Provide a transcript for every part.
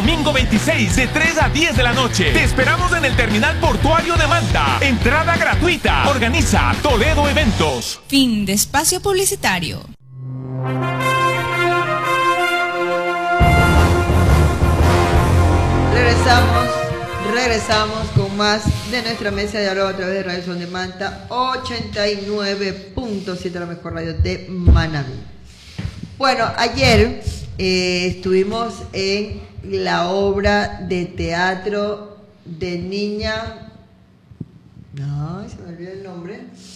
Domingo 26 de 3 a 10 de la noche. Te esperamos en el Terminal Portuario de Manta. Entrada gratuita. Organiza Toledo Eventos. Fin de espacio publicitario. Regresamos con más de nuestra mesa de diálogo a través de Radio Sol de Manta 89.7, la mejor radio de Manabí. Bueno, ayer estuvimos en la obra de teatro de niña, no, se me olvidó el nombre,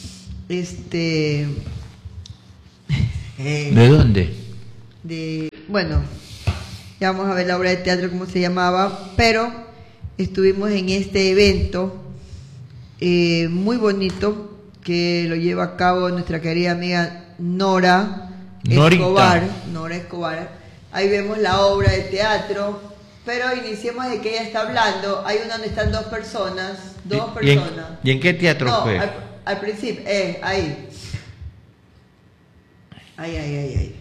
¿de dónde? Bueno, ya vamos a ver la obra de teatro cómo se llamaba, pero estuvimos en este evento muy bonito que lo lleva a cabo nuestra querida amiga Nora Escobar. Ahí vemos la obra de teatro, pero iniciemos de que ella está hablando. Hay una donde están dos personas. ¿Y en qué teatro fue? Al principio, ahí. Ahí.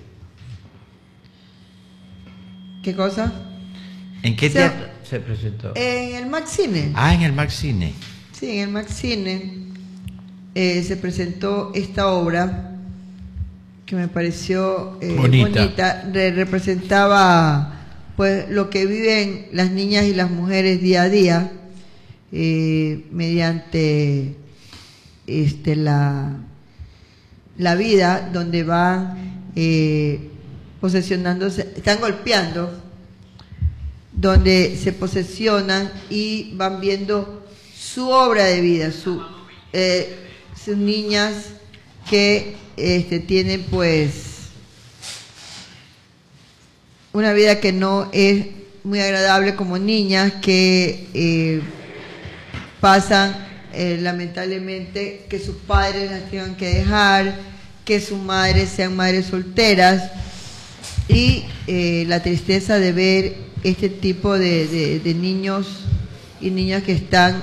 ¿Qué cosa? ¿En qué teatro se presentó? En el Max Cine. Ah, en el Max Cine. Sí, en el Max Cine se presentó esta obra que me pareció bonita. Representaba pues lo que viven las niñas y las mujeres día a día mediante la vida, donde van posesionándose, están golpeando, donde se posesionan y van viendo su obra de vida, sus niñas que tienen pues una vida que no es muy agradable como niñas, que pasan lamentablemente que sus padres las tengan que dejar, que sus madres sean madres solteras, y la tristeza de ver este tipo de niños y niñas que están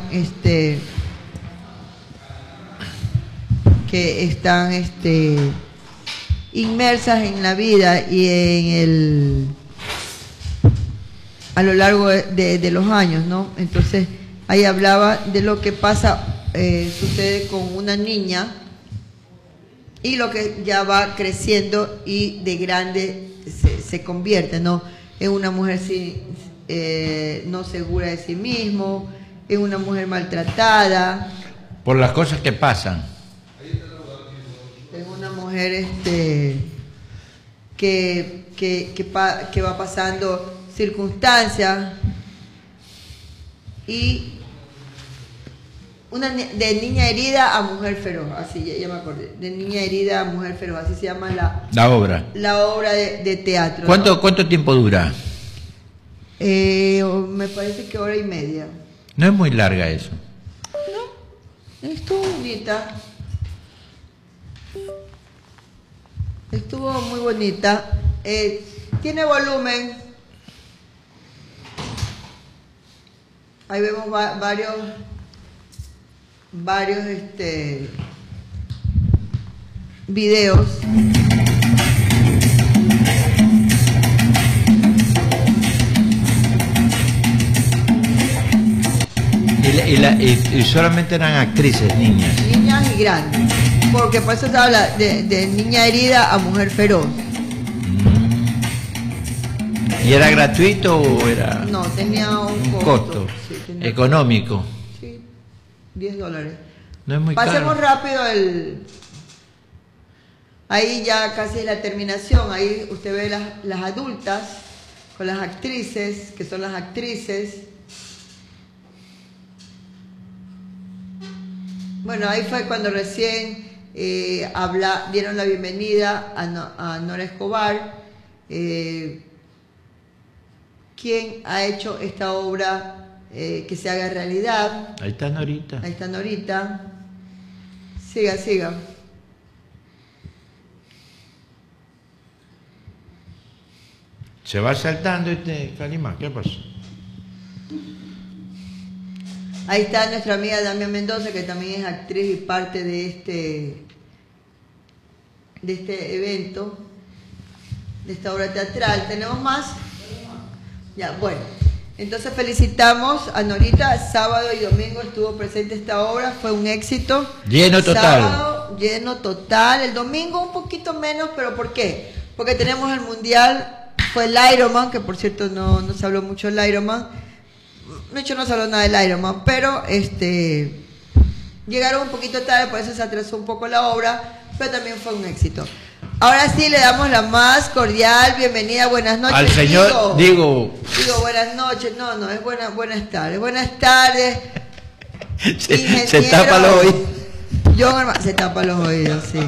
inmersas en la vida y a lo largo de los años, ¿no? Entonces ahí hablaba de lo que sucede con una niña y lo que ya va creciendo y de grande se convierte, ¿no?, en una mujer no segura de sí mismo, en una mujer maltratada. Por las cosas que pasan. En una mujer que va pasando circunstancias, y de niña herida a mujer feroz, así ya me acordé, de niña herida a mujer feroz, así se llama la obra de teatro. ¿Cuánto tiempo dura? Me parece que 1:30. No es muy larga eso. No, estuvo bonita, estuvo muy bonita, tiene volumen. Ahí vemos varios videos. Y solamente eran actrices, niñas y grandes, porque por eso se habla de niña herida a mujer feroz. ¿Y era gratuito o era...? No, tenía un costo sí, tenía económico. Sí, $10. No es muy Pasemos caro. rápido ahí ya casi es la terminación. Ahí usted ve las adultas con las actrices, que son las actrices. Bueno, ahí fue cuando recién dieron la bienvenida a Nora Escobar, quien ha hecho esta obra que se haga realidad. Ahí está Norita. Ahí está Norita. Siga. Se va saltando Calimán, ¿qué pasó? Ahí está nuestra amiga Damián Mendoza, que también es actriz y parte de este evento, de esta obra teatral. ¿Tenemos más? Ya, bueno. Entonces felicitamos a Norita. Sábado y domingo estuvo presente esta obra, fue un éxito. Lleno total. Sábado, lleno total. El domingo un poquito menos, pero ¿por qué? Porque tenemos el mundial. Fue el Ironman, que por cierto no se habló mucho del Ironman. De hecho no se habló nada del Ironman, pero llegaron un poquito tarde, por eso se atrasó un poco la obra, pero también fue un éxito. Ahora sí le damos la más cordial bienvenida, buenas noches. Al señor, digo buenas noches, no, es buenas tardes. Buenas tardes. Se tapa los oídos. Se tapa los oídos, sí.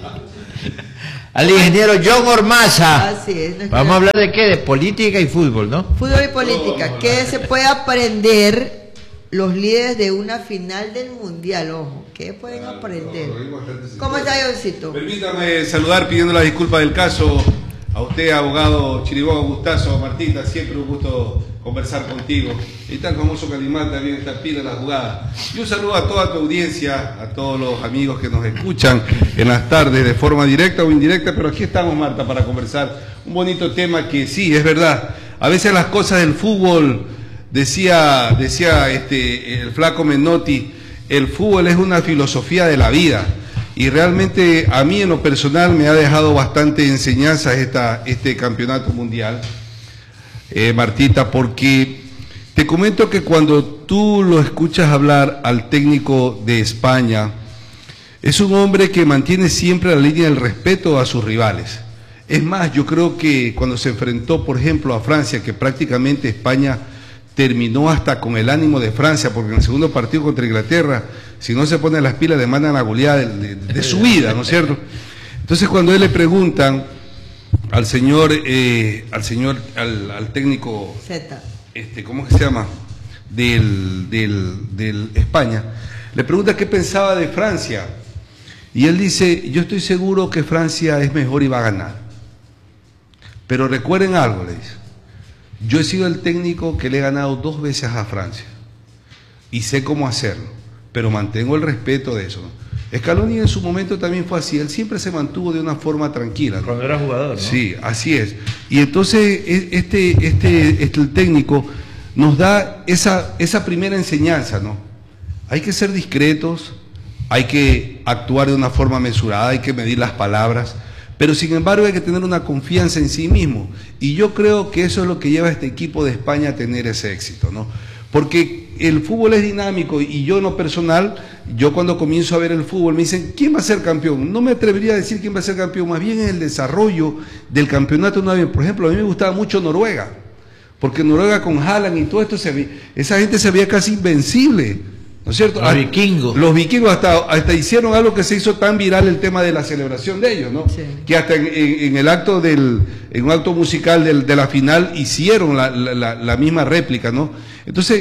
Al ingeniero John Ormaza. Así es. Vamos a hablar de qué, de política y fútbol, ¿no? Fútbol y política. ¿Qué se puede aprender los líderes de una final del mundial? Ojo, ¿qué pueden aprender? ¿Cómo está, Johncito? Permítame saludar pidiendo la disculpa del caso a usted, abogado Chiriboga, gustazo, Martita, siempre un gusto conversar contigo. Y tal famoso Calimán también está pila la jugada. Y un saludo a toda tu audiencia, a todos los amigos que nos escuchan en las tardes de forma directa o indirecta, pero aquí estamos, Marta, para conversar un bonito tema que sí, es verdad. A veces las cosas del fútbol, decía el flaco Menotti, el fútbol es una filosofía de la vida. Y realmente a mí en lo personal me ha dejado bastante enseñanza este campeonato mundial, Martita, porque te comento que cuando tú lo escuchas hablar al técnico de España, es un hombre que mantiene siempre la línea del respeto a sus rivales. Es más, yo creo que cuando se enfrentó, por ejemplo, a Francia, que prácticamente España terminó hasta con el ánimo de Francia, porque en el segundo partido contra Inglaterra, si no se ponen las pilas, le mandan la goleada de su vida, ¿no es cierto? Entonces, cuando él le preguntan al técnico Z, ¿cómo que se llama? Del España, le pregunta qué pensaba de Francia, y él dice, yo estoy seguro que Francia es mejor y va a ganar, pero recuerden algo, le dice, yo he sido el técnico que le he ganado 2 veces a Francia y sé cómo hacerlo, pero mantengo el respeto de eso, ¿no? Scaloni en su momento también fue así, él siempre se mantuvo de una forma tranquila, ¿no? Cuando era jugador, ¿no? Sí, así es. Y entonces el técnico nos da esa primera enseñanza, ¿no? Hay que ser discretos, hay que actuar de una forma mesurada, hay que medir las palabras, pero sin embargo hay que tener una confianza en sí mismo. Y yo creo que eso es lo que lleva a este equipo de España a tener ese éxito, ¿no? Porque el fútbol es dinámico y yo en lo personal, yo cuando comienzo a ver el fútbol me dicen, ¿quién va a ser campeón? No me atrevería a decir quién va a ser campeón, más bien es el desarrollo del campeonato. Por ejemplo, a mí me gustaba mucho Noruega, porque Noruega con Haaland y todo esto, esa gente se veía casi invencible, ¿no es cierto? Los vikingos. Los vikingos hasta hicieron algo que se hizo tan viral, el tema de la celebración de ellos, ¿no? Sí. Que hasta en el acto en un acto musical de la final hicieron la misma réplica, ¿no? Entonces,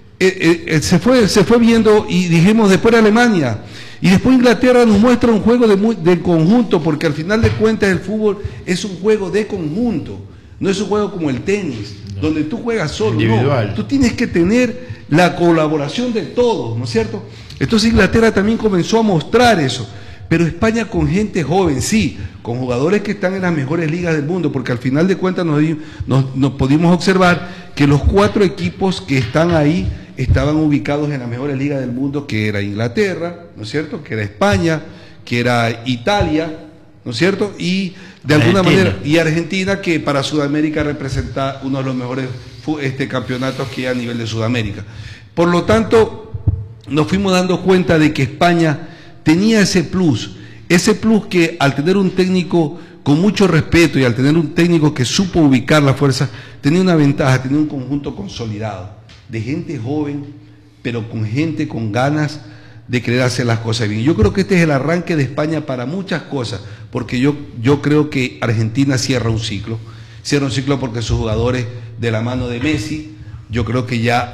se fue viendo y dijimos después Alemania y después Inglaterra nos muestra un juego de conjunto, porque al final de cuentas el fútbol es un juego de conjunto, no es un juego como el tenis, no, donde tú juegas solo, individual. No, tú tienes que tener la colaboración de todos, ¿no es cierto? Entonces Inglaterra también comenzó a mostrar eso, pero España con gente joven, sí, con jugadores que están en las mejores ligas del mundo, porque al final de cuentas nos pudimos observar que los 4 equipos que están ahí estaban ubicados en las mejores ligas del mundo, que era Inglaterra, ¿no es cierto?, que era España, que era Italia, ¿no es cierto?, y de alguna manera, y Argentina, que para Sudamérica representa uno de los mejores campeonatos que hay a nivel de Sudamérica. Por lo tanto, nos fuimos dando cuenta de que España tenía ese plus que al tener un técnico con mucho respeto y al tener un técnico que supo ubicar la fuerza, tenía una ventaja, tenía un conjunto consolidado de gente joven, pero con gente con ganas de querer hacer las cosas bien. Yo creo que este es el arranque de España para muchas cosas, porque yo creo que Argentina cierra un ciclo porque sus jugadores, de la mano de Messi, yo creo que ya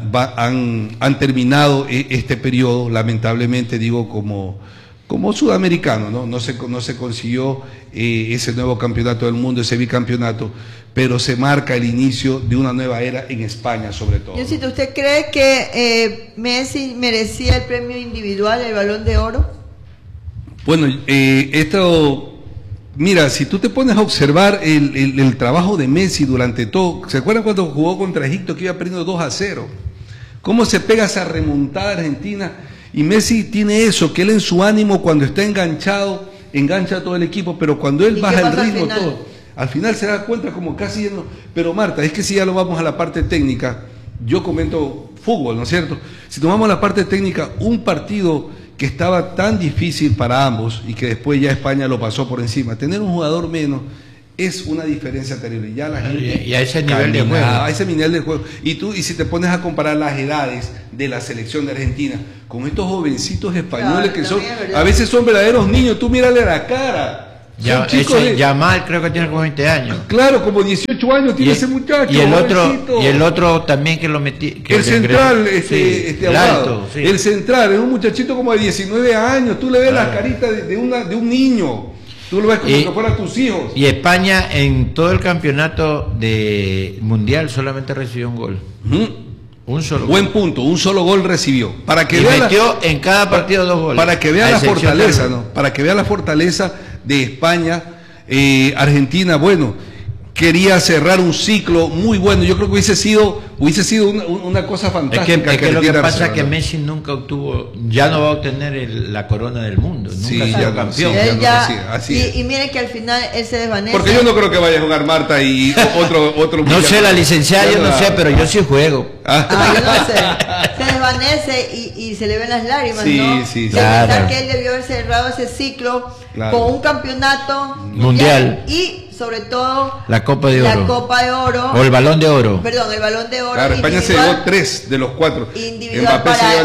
han terminado este periodo, lamentablemente digo, como sudamericano, ¿no? No se consiguió ese nuevo campeonato del mundo, ese bicampeonato, pero se marca el inicio de una nueva era en España, sobre todo. Johncito, ¿usted cree que Messi merecía el premio individual, el Balón de Oro? Bueno, esto mira, si tú te pones a observar el trabajo de Messi durante todo, ¿se acuerdan cuando jugó contra Egipto que iba perdiendo 2-0? ¿Cómo se pega esa remontada Argentina? Y Messi tiene eso, que él en su ánimo cuando está enganchado, engancha a todo el equipo, pero cuando él baja el ritmo todo, al final se da cuenta como casi yendo. Pero Marta, es que si ya lo vamos a la parte técnica, yo comento fútbol, ¿no es cierto? Si tomamos la parte técnica, un partido que estaba tan difícil para ambos y que después ya España lo pasó por encima, tener un jugador menos es una diferencia terrible. Ya la gente y a ese nivel de juego. A ese nivel de juego. Y si te pones a comparar las edades de la selección de Argentina con estos jovencitos españoles, claro, que son, a veces son verdaderos niños, tú mírale la cara. Ya, Yamal creo que tiene como 20 años. Claro, como 18 años tiene ese muchacho. Y el otro también que lo metí. El central, el central, es un muchachito como de 19 años. Tú le ves las caritas de un niño. Tú lo ves como que fueran tus hijos. Y España en todo el campeonato de mundial solamente recibió un gol. Un solo Buen gol. Punto, un solo gol recibió. Para que metió en cada partido 2 goles. Para que vea la fortaleza, ¿no? Para que vea la fortaleza de España. Argentina, bueno, quería cerrar un ciclo muy bueno. Yo creo que hubiese sido una cosa fantástica. Es que lo que pasa es que Messi nunca obtuvo, ya no va a obtener la corona del mundo. Nunca ya campeón. Y miren que al final él se desvanece. Porque yo no creo que vaya a jugar Marta y otro. No sé, la licenciada yo no sé, pero yo sí juego. Yo no sé. Se desvanece y se le ven las lágrimas, ¿no? Sí. Pensar que él debió haber cerrado ese ciclo con un campeonato mundial y sobre todo la Copa de Oro o el Balón de Oro. Perdón, el Balón de Oro. Claro, España se llevó 3 de los 4. Individual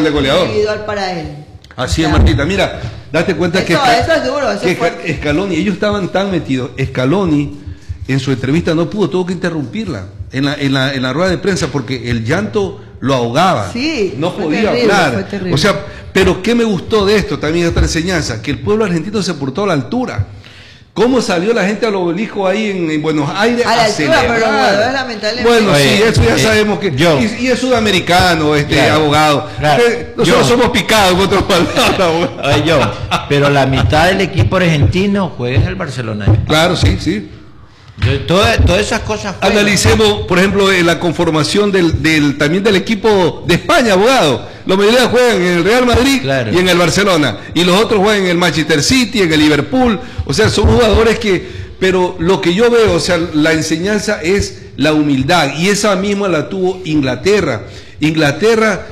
para él. Así es, Martita. Mira, date cuenta eso es duro, eso es fuerte. Scaloni, ellos estaban tan metidos. Scaloni en su entrevista no pudo, tuvo que interrumpirla en la rueda de prensa porque el llanto lo ahogaba. Sí, no podía hablar. O sea, pero ¿qué me gustó de esto? También otra enseñanza, que el pueblo argentino se portó a la altura. ¿Cómo salió la gente al obelisco ahí en Buenos Aires a celebrar? Lamentablemente. Bueno, sí, eso ya sabemos que... Y es sudamericano, abogado. Claro, nosotros somos picados, en otras palabras. Pero la mitad del equipo argentino juega en el Barcelona. Claro, sí. Todas esas cosas. Analicemos, por ejemplo, la conformación también del equipo de España, abogado. La mayoría juegan en el Real Madrid y en el Barcelona. Y los otros juegan en el Manchester City, en el Liverpool. O sea, son jugadores pero lo que yo veo, o sea, la enseñanza es la humildad. Y esa misma la tuvo Inglaterra. Inglaterra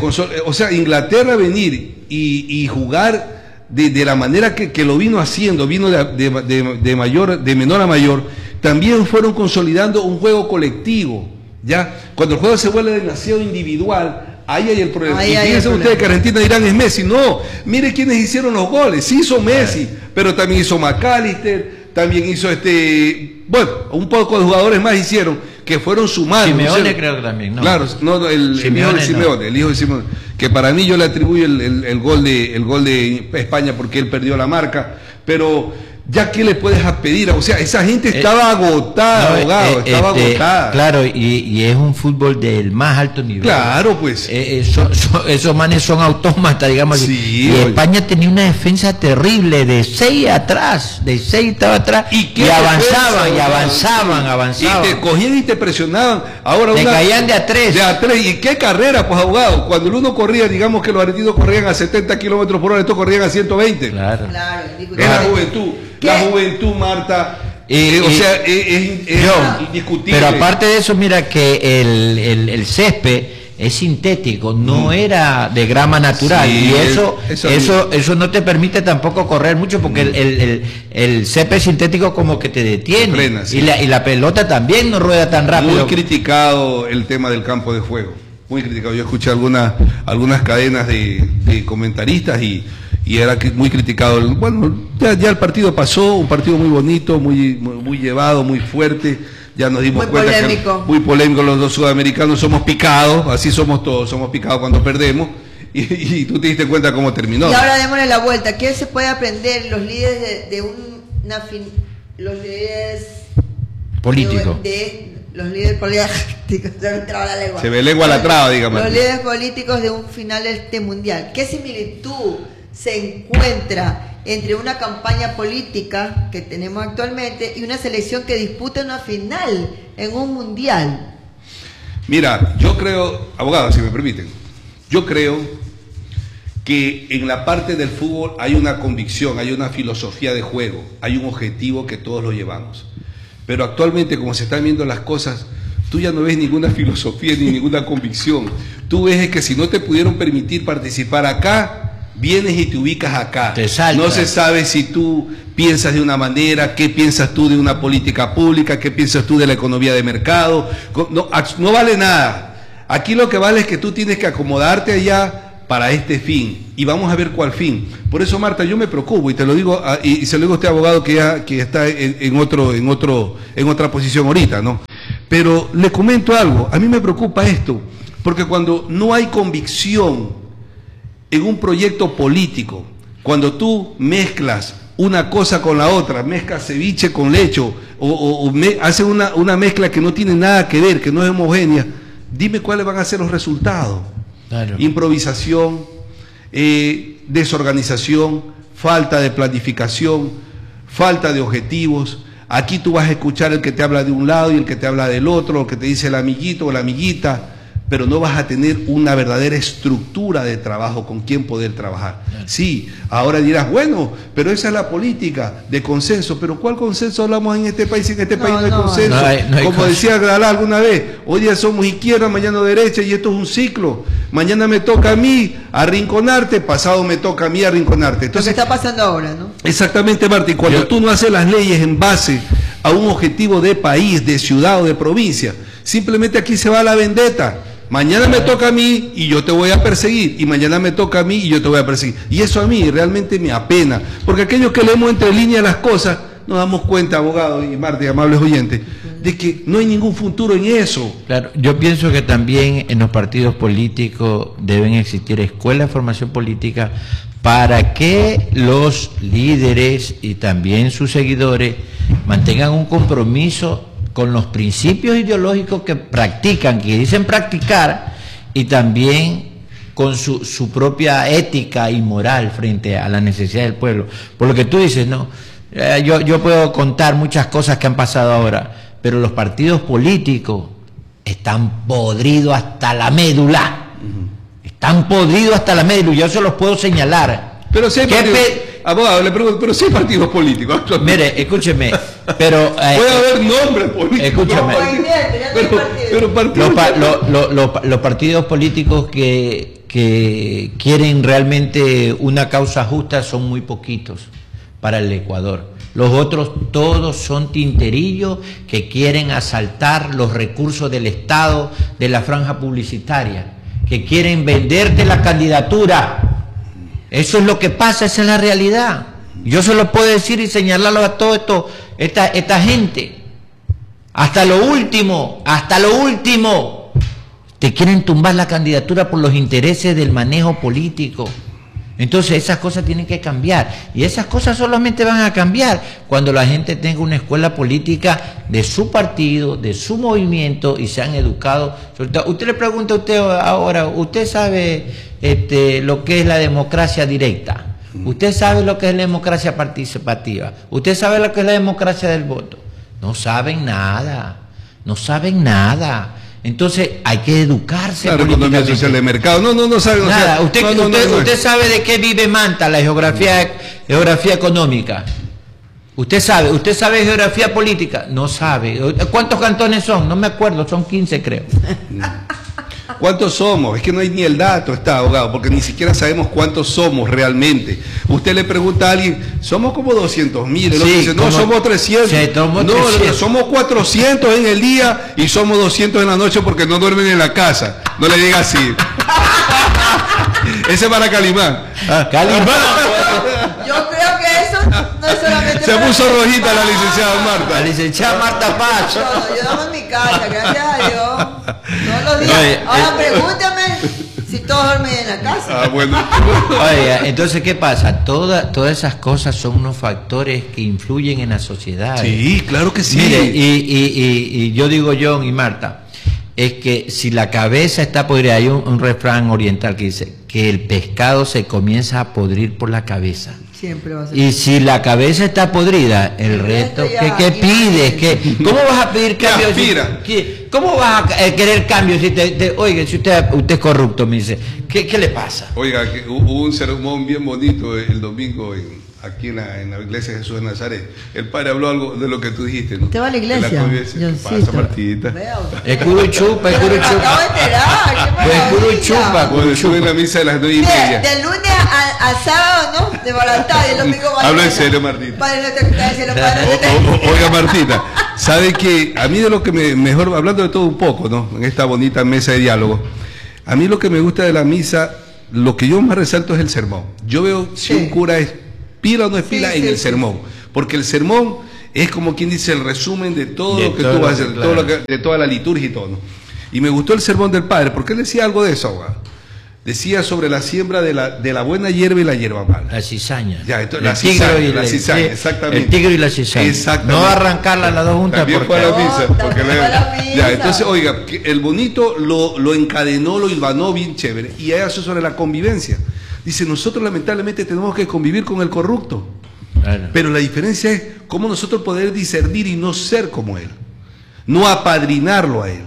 venir y jugar de la manera que lo vino haciendo, vino de menor a mayor, también fueron consolidando un juego colectivo, ¿ya? Cuando el juego se vuelve demasiado individual, ahí hay el problema. Y fíjense ustedes que Argentina dirán es Messi. No, mire quiénes hicieron los goles. Sí hizo Messi, pero también hizo McAllister, también hizo un poco de jugadores más hicieron, que fueron sumando. Simeone creo que también, ¿no? Claro, el hijo de Simeone, que para mí yo le atribuyo el gol de España porque él perdió la marca, pero ya qué le puedes pedir, o sea, esa gente estaba agotada, abogado, estaba agotada. Claro, y es un fútbol del más alto nivel. Claro, pues. Esos manes son autómatas, digamos. Sí, y España tenía una defensa terrible, de 6 atrás, estaba atrás, y avanzaban. Y te cogían y te presionaban. Ahora te caían de a 3. ¿Y qué carrera, pues, abogado? Cuando el uno corría, digamos que los argentinos corrían a 70 kilómetros por hora, estos corrían a 120. Claro. Es la juventud. La juventud, Marta, es indiscutible. Pero aparte de eso, mira que el césped es sintético, no era de grama natural, y eso no te permite tampoco correr mucho porque el césped sintético como que te detiene, frena, sí. y la pelota también no rueda tan rápido. Muy criticado el tema del campo de juego, muy criticado. Yo escuché algunas cadenas de comentaristas y era muy criticado. Bueno, ya el partido pasó, un partido muy bonito, muy llevado, muy fuerte. Ya nos dimos cuenta que muy polémico. Los dos sudamericanos somos picados, así somos todos, somos picados cuando perdemos. Y tú te diste cuenta cómo terminó. Y ahora démosle la vuelta. ¿Qué se puede aprender los líderes los líderes políticos? Los líderes políticos, se ve lengua a la traba, digamos. Los líderes políticos de un final de este mundial. ¿Qué similitud se encuentra entre una campaña política que tenemos actualmente y una selección que disputa una final en un mundial? Mira, yo creo, abogado, si me permiten, yo creo que en la parte del fútbol hay una convicción, hay una filosofía de juego, hay un objetivo que todos lo llevamos. Pero actualmente, como se están viendo las cosas, tú ya no ves ninguna filosofía ni ninguna convicción. Tú ves que si no te pudieron permitir participar acá, vienes y te ubicas acá. No se sabe si tú piensas de una manera, qué piensas tú de una política pública, qué piensas tú de la economía de mercado. No vale nada. Aquí lo que vale es que tú tienes que acomodarte allá para este fin, y vamos a ver cuál fin. Por eso, Marta, yo me preocupo, y te lo digo, y se lo digo a usted, abogado, que está en otra posición ahorita, ¿no? Pero le comento algo, a mí me preocupa esto, porque cuando no hay convicción en un proyecto político, cuando tú mezclas una cosa con la otra, mezclas ceviche con lecho, haces una mezcla que no tiene nada que ver, que no es homogénea, dime cuáles van a ser los resultados. Claro. Improvisación, desorganización, falta de planificación, falta de objetivos. Aquí tú vas a escuchar el que te habla de un lado y el que te habla del otro, el que te dice el amiguito o la amiguita, pero no vas a tener una verdadera estructura de trabajo con quien poder trabajar. Claro. Sí, ahora dirás, bueno, pero esa es la política de consenso, pero ¿cuál consenso hablamos en este país? En este país no hay consenso. No hay como consenso. Decía Gradal alguna vez, hoy día somos izquierda, mañana derecha, y esto es un ciclo. Mañana me toca a mí arrinconarte, pasado me toca a mí arrinconarte. Entonces, lo que está pasando ahora, ¿no? Exactamente, Marta, y cuando tú no haces las leyes en base a un objetivo de país, de ciudad o de provincia, simplemente aquí se va la vendetta. Mañana me toca a mí y yo te voy a perseguir, y mañana me toca a mí y yo te voy a perseguir. Y eso a mí realmente me apena, porque aquellos que leemos entre líneas las cosas, nos damos cuenta, abogado y Marta y amables oyentes, de que no hay ningún futuro en eso. Claro, yo pienso que también en los partidos políticos deben existir escuelas de formación política para que los líderes y también sus seguidores mantengan un compromiso con los principios ideológicos que practican, que dicen practicar, y también con su propia ética y moral frente a la necesidad del pueblo. Por lo que tú dices, ¿no? Yo puedo contar muchas cosas que han pasado ahora, pero los partidos políticos están podridos hasta la médula. Están podridos hasta la médula, yo se los puedo señalar. Pero si hay abogado, le pregunto, pero si hay partidos políticos. Mire, escúcheme, pero puede haber nombres políticos. Escúcheme. Los partidos políticos que quieren realmente una causa justa son muy poquitos para el Ecuador. Los otros todos son tinterillos que quieren asaltar los recursos del Estado, de la franja publicitaria, que quieren venderte la candidatura. Eso es lo que pasa, esa es la realidad. Yo se lo puedo decir y señalarlo a todo esta gente. Hasta lo último, te quieren tumbar la candidatura por los intereses del manejo político. Entonces esas cosas tienen que cambiar, y esas cosas solamente van a cambiar cuando la gente tenga una escuela política de su partido, de su movimiento, y sean educados. Usted le pregunta a usted ahora, ¿usted sabe lo que es la democracia directa? ¿Usted sabe lo que es la democracia participativa? ¿Usted sabe lo que es la democracia del voto? No saben nada, no saben nada. Entonces hay que educarse. Claro, economía social de mercado. No sabe nada. Usted sabe de qué vive Manta, la geografía económica. Usted sabe geografía política. No sabe. ¿Cuántos cantones son? No me acuerdo, son 15 creo. ¿Cuántos somos? Es que no hay ni el dato, está, abogado, porque ni siquiera sabemos cuántos somos realmente. Usted le pregunta a alguien, somos como 200.000, el otro dice, no, somos 300. Sí, no, somos 400 en el día y somos 200 en la noche porque no duermen en la casa. No le diga así. Ese es para Calimán. Calimán. Yo creo que eso no es solamente. Se puso rojita la licenciada Marta. La licenciada Marta Paz. No, yo duermo en mi casa, gracias a Dios. Todos los días. Ahora pregúntame si todos duermen en la casa. Bueno. Oiga, entonces, ¿qué pasa? Todas esas cosas son unos factores que influyen en la sociedad. Sí, claro que sí. Mire, y yo digo, John y Marta, es que si la cabeza está podrida, hay un refrán oriental que dice que el pescado se comienza a podrir por la cabeza. Siempre va a ser. Y si la cabeza está podrida, el resto, ¿qué pides? ¿Cómo vas a pedir cambio? ¿Cómo vas a querer cambio si oiga, si usted es corrupto, me dice, ¿qué le pasa? Oiga, que hubo un sermón bien bonito el domingo aquí en la iglesia de Jesús de Nazaret. El padre habló algo de lo que tú dijiste, ¿no? ¿Te va a la iglesia? ¿Qué pasa, Martita? Es curuchupa, es curuchupa. Acabo de enterar, Es curuchupa. Bueno, estuve en la misa de las 9:30. De lunes a sábado, ¿no? De baratá, y el domingo va a Hablo en serio, Martita. Padre, no te creas, padre. Oiga, Martita, ¿sabe que a mí de lo que mejor, hablando de todo un poco, ¿no? En esta bonita mesa de diálogo, a mí lo que me gusta de la misa, lo que yo más resalto es el sermón. Yo veo si un cura es pila o no es pila en el sermón, porque el sermón es como quien dice el resumen de todo lo que tú vas a hacer, claro, de toda la liturgia y todo, ¿no? Y me gustó el sermón del padre, porque él decía algo de eso, abogado. Decía sobre la siembra de la buena hierba y la hierba mala. La cizaña. Ya, la cizaña, exactamente. El tigre y la cizaña. Exactamente. No arrancarla las dos juntas. También fue a la misa. Ya, entonces, oiga, el bonito lo encadenó, lo hilvanó bien chévere. Y ahí hace sobre la convivencia. Dice, nosotros lamentablemente tenemos que convivir con el corrupto. Claro. Pero la diferencia es cómo nosotros poder discernir y no ser como él. No apadrinarlo a él.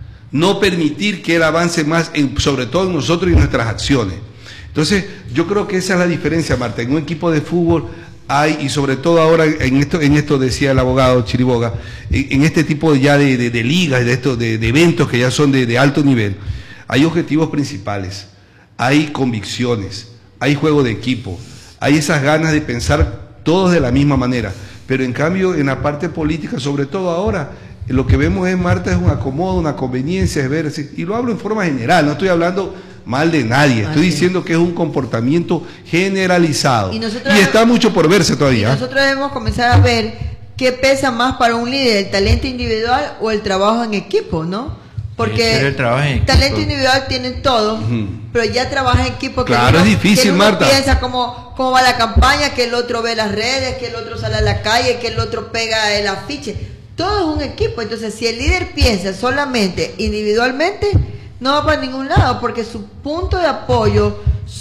No permitir que él avance más, sobre todo en nosotros y en nuestras acciones. Entonces, yo creo que esa es la diferencia, Marta. En un equipo de fútbol hay, y sobre todo ahora en esto decía el abogado Chiriboga, en este tipo ya de ligas, de eventos que ya son de alto nivel, hay objetivos principales, hay convicciones, hay juego de equipo, hay esas ganas de pensar todos de la misma manera. Pero en cambio, en la parte política, sobre todo ahora, lo que vemos en Marta es un acomodo, una conveniencia, es ver, y lo hablo en forma general, no estoy hablando mal de nadie, estoy diciendo que es un comportamiento generalizado y está mucho por verse todavía. Y nosotros debemos comenzar a ver qué pesa más para un líder, el talento individual o el trabajo en equipo, ¿no? Porque el talento individual tiene todo, pero ya trabaja en equipo. Claro, es difícil, Marta. Piensa cómo va la campaña, que el otro ve las redes, que el otro sale a la calle, que el otro pega el afiche. Todo es un equipo. Entonces, si el líder piensa solamente individualmente, no va para ningún lado, porque su punto de apoyo,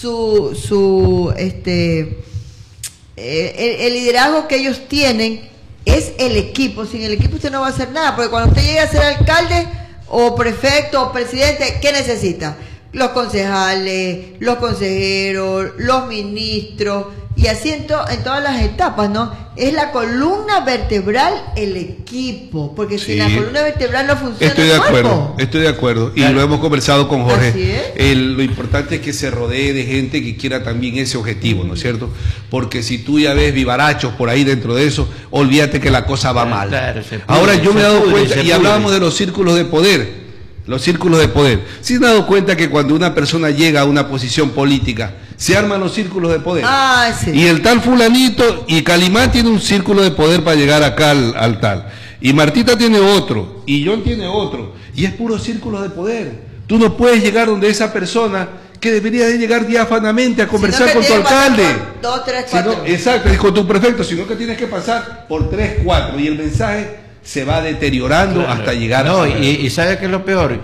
el liderazgo que ellos tienen es el equipo. Sin el equipo usted no va a hacer nada, porque cuando usted llegue a ser alcalde o prefecto o presidente, ¿qué necesita? Los concejales, los consejeros, los ministros, y así en todas las etapas, ¿no? Es la columna vertebral el equipo, porque si la columna vertebral no funciona, estoy de acuerdo, y lo hemos conversado con Jorge. Lo importante es que se rodee de gente que quiera también ese objetivo, ¿no es cierto? Porque si tú ya ves vivarachos por ahí dentro de eso, olvídate que la cosa va mal. Claro, ahora yo me he dado cuenta, y hablábamos de los círculos de poder. Los círculos de poder. ¿Sí se han dado cuenta que cuando una persona llega a una posición política, se arman los círculos de poder? Sí. Y el tal fulanito, y Calimán tiene un círculo de poder para llegar acá al tal. Y Martita tiene otro, y John tiene otro. Y es puro círculo de poder. Tú no puedes llegar donde esa persona que debería de llegar diafanamente a conversar con tu alcalde. 2, 3, 4. Exacto, con tu prefecto, sino que tienes que pasar por 3, 4. Y el mensaje se va deteriorando hasta llegar a... y ¿sabe qué es lo peor?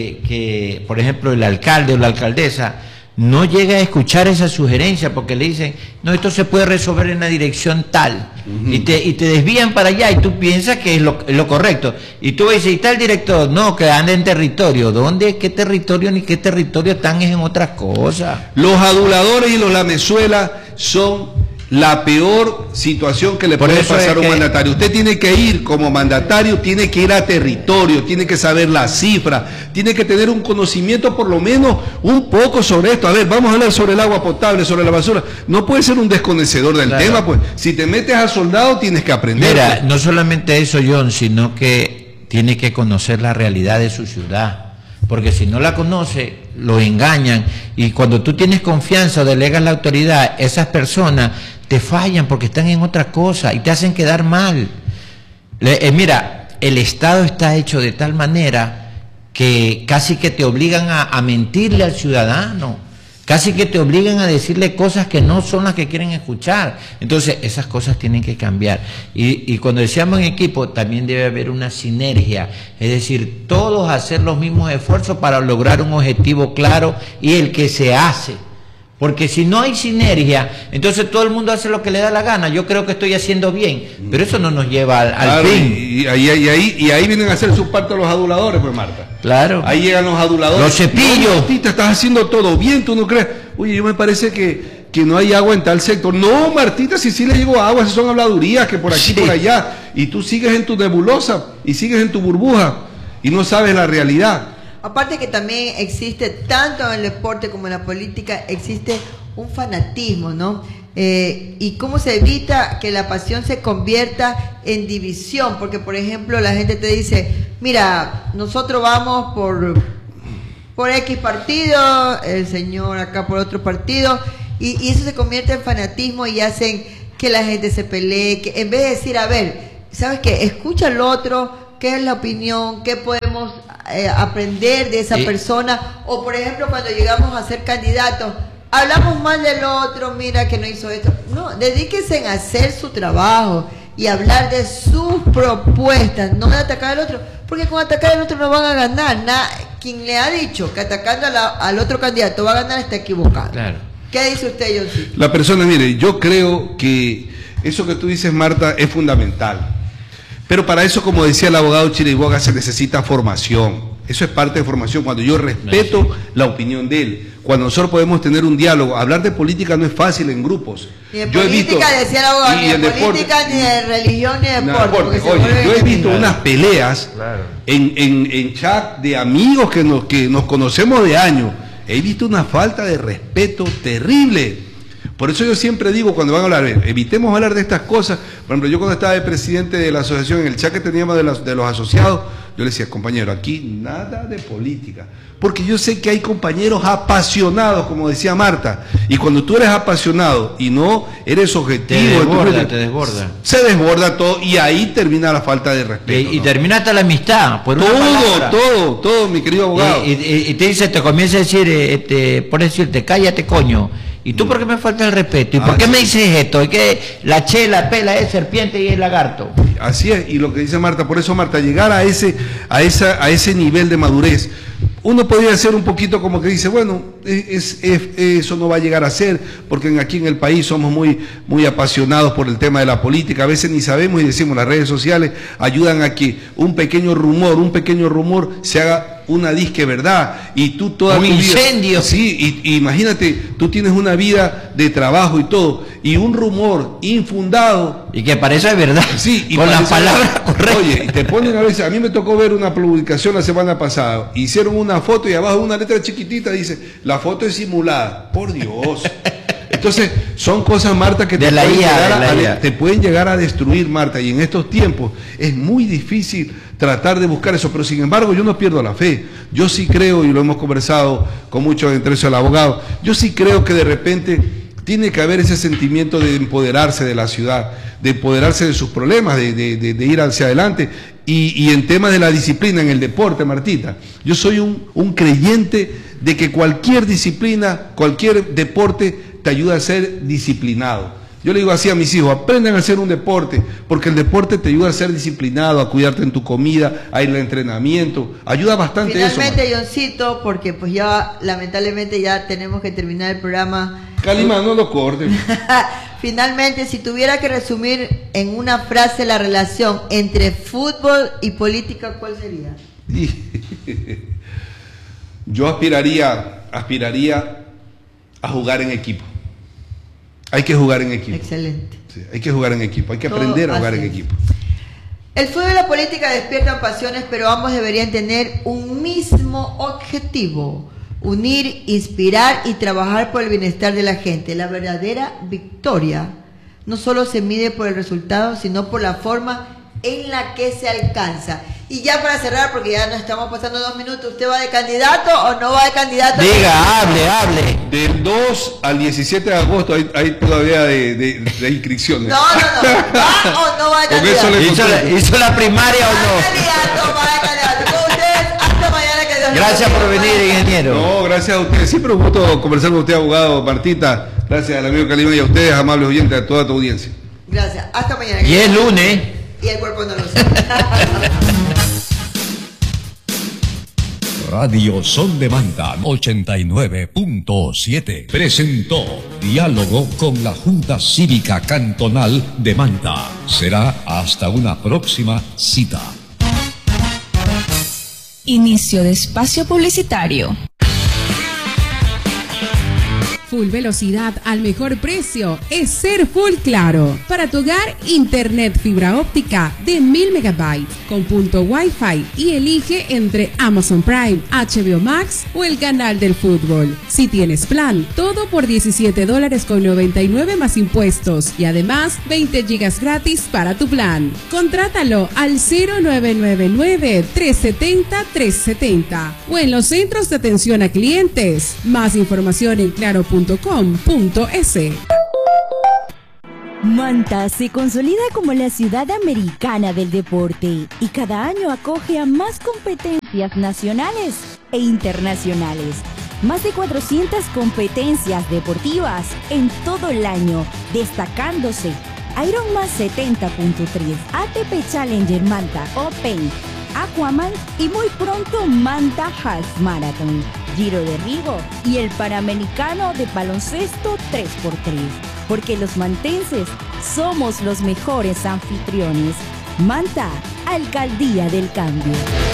Que, por ejemplo, el alcalde o la alcaldesa no llega a escuchar esa sugerencia porque le dicen, no, esto se puede resolver en la dirección tal, y te desvían para allá y tú piensas que es lo correcto. Y tú dices, ¿y tal director? No, que anda en territorio. ¿Dónde? ¿Qué territorio? Ni qué territorio están es en otras cosas. Los aduladores y los lamezuelas son la peor situación que le puede pasar a un mandatario. Usted tiene que ir como mandatario, tiene que ir a territorio, tiene que saber la cifra, tiene que tener un conocimiento por lo menos un poco sobre esto. A ver, vamos a hablar sobre el agua potable, sobre la basura. No puede ser un desconocedor del tema, pues. Si te metes a soldado, tienes que aprender. Mira, no solamente eso, John, sino que tiene que conocer la realidad de su ciudad. Porque si no la conoce, lo engañan. Y cuando tú tienes confianza o delegas la autoridad, esas personas te fallan porque están en otra cosa y te hacen quedar mal. Mira, el Estado está hecho de tal manera que casi que te obligan a mentirle al ciudadano. Casi que te obligan a decirle cosas que no son las que quieren escuchar. Entonces, esas cosas tienen que cambiar. Y cuando decíamos en equipo, también debe haber una sinergia. Es decir, todos hacer los mismos esfuerzos para lograr un objetivo claro y el que se hace. Porque si no hay sinergia, entonces todo el mundo hace lo que le da la gana. Yo creo que estoy haciendo bien, pero eso no nos lleva al claro, fin. Y ahí vienen a hacer su parte los aduladores, pues, Marta. Claro. Ahí llegan los aduladores. Los cepillos. No, Martita, estás haciendo todo bien, tú no crees. Oye, yo me parece que no hay agua en tal sector. No, Martita, si sí le llegó agua, si son habladurías, que por aquí, por allá. Y tú sigues en tu nebulosa y sigues en tu burbuja y no sabes la realidad. Aparte que también existe, tanto en el deporte como en la política, existe un fanatismo, ¿no? Y cómo se evita que la pasión se convierta en división, porque por ejemplo la gente te dice, mira, nosotros vamos por X partido, el señor acá por otro partido, y eso se convierte en fanatismo y hacen que la gente se pelee, que en vez de decir, a ver, ¿sabes qué? Escucha al otro, ¿qué es la opinión? ¿Qué podemos aprender de esa persona? O por ejemplo, cuando llegamos a ser candidatos, hablamos mal del otro, mira que no hizo esto. No, dedíquense a hacer su trabajo y hablar de sus propuestas, no de atacar al otro, porque con atacar al otro no van a ganar. Quien le ha dicho que atacando al otro candidato va a ganar está equivocado. Claro. ¿Qué dice usted, John? La persona, mire, yo creo que eso que tú dices, Marta, es fundamental. Pero para eso, como decía el abogado Chiriboga, se necesita formación. Eso es parte de formación, cuando yo respeto la opinión de él. Cuando nosotros podemos tener un diálogo. Hablar de política no es fácil en grupos. Ni de política, decía el abogado, ni de política, ni de religión, ni de deporte. Oye, yo he visto unas peleas en chat de amigos que nos conocemos de años. He visto una falta de respeto terrible. Por eso yo siempre digo, cuando van a hablar, evitemos hablar de estas cosas. Por ejemplo, yo cuando estaba de presidente de la asociación, en el chat que teníamos de los asociados, yo le decía, compañero, aquí nada de política. Porque yo sé que hay compañeros apasionados, como decía Marta, y cuando tú eres apasionado y no eres objetivo, te desborda. Se desborda todo y ahí termina la falta de respeto. Y termina hasta la amistad. Por todo, mi querido abogado. Y te dice, te comienza a decir, por decirte, cállate, coño. ¿Y tú por qué me falta el respeto? ¿Y por qué me dices esto? ¿Es que la chela, pela es serpiente y es lagarto? Así es, y lo que dice Marta, por eso Marta, llegar a ese nivel de madurez, uno podría ser un poquito como que dice, bueno, eso no va a llegar a ser, porque aquí en el país somos muy apasionados por el tema de la política, a veces ni sabemos y decimos, las redes sociales ayudan a que un pequeño rumor se haga una disque verdad, y tú toda un tu incendio. Vida, sí, y imagínate, tú tienes una vida de trabajo y todo, y un rumor infundado. Y que parece verdad, sí, y con las palabras correctas. Oye, te ponen a veces, a mí me tocó ver una publicación la semana pasada, hicieron una foto y abajo una letra chiquitita dice, la foto es simulada, por Dios. Entonces, son cosas, Marta, que te pueden llegar a destruir, Marta, y en estos tiempos es muy difícil tratar de buscar eso, pero sin embargo yo no pierdo la fe. Yo sí creo, y lo hemos conversado con muchos, entre eso el abogado, yo sí creo que de repente tiene que haber ese sentimiento de empoderarse de la ciudad, de empoderarse de sus problemas, de ir hacia adelante, y en temas de la disciplina, en el deporte, Martita, yo soy un creyente de que cualquier disciplina, cualquier deporte te ayuda a ser disciplinado. Yo le digo así a mis hijos, aprendan a hacer un deporte, porque el deporte te ayuda a ser disciplinado, a cuidarte en tu comida, a ir al entrenamiento, ayuda bastante. Finalmente, eso. Johncito, porque pues ya lamentablemente ya tenemos que terminar el programa. Calima, no lo cortes. Finalmente, si tuviera que resumir en una frase la relación entre fútbol y política, ¿cuál sería? Yo aspiraría a jugar en equipo. Hay que jugar en equipo. Excelente. Sí, hay que jugar en equipo, hay que aprender a jugar en equipo. El fútbol y la política despiertan pasiones, pero ambos deberían tener un mismo objetivo: unir, inspirar y trabajar por el bienestar de la gente. La verdadera victoria no solo se mide por el resultado, sino por la forma en la que se alcanza. Y ya para cerrar, porque ya nos estamos pasando 2 minutos, ¿usted va de candidato o no va de candidato? Diga, hable. Del 2 al 17 de agosto hay todavía de inscripciones. No. ¿Va o no va de candidato? ¿Hizo la primaria o no? Va de candidato. Con ustedes, hasta mañana. Que Dios gracias por venir, ingeniero. No, gracias a ustedes. Siempre un gusto conversar con usted, abogado Martita. Gracias al amigo Calima y a ustedes, amables oyentes, a toda tu audiencia. Gracias. Hasta mañana. Y es lunes. Y el cuerpo no lo sabe. Radio Son de Manta 89.7 presentó Diálogo con la Junta Cívica Cantonal de Manta. Será hasta una próxima cita. Inicio de espacio publicitario. Full velocidad al mejor precio es ser Full Claro. Para tu hogar, internet fibra óptica de 1000 megabytes con punto Wi-Fi y elige entre Amazon Prime, HBO Max o el canal del fútbol. Si tienes plan, todo por $17.99 más impuestos y además 20 gigas gratis para tu plan. Contrátalo al 0999-370-370 o en los centros de atención a clientes. Más información en claro.com.es. Manta se consolida como la ciudad americana del deporte y cada año acoge a más competencias nacionales e internacionales. Más de 400 competencias deportivas en todo el año, destacándose Ironman 70.3, ATP Challenger Manta Open, Aquaman y muy pronto Manta Half Marathon, Giro de Rigo y el Panamericano de baloncesto 3x3. Porque los mantenses somos los mejores anfitriones. Manta, Alcaldía del Cambio.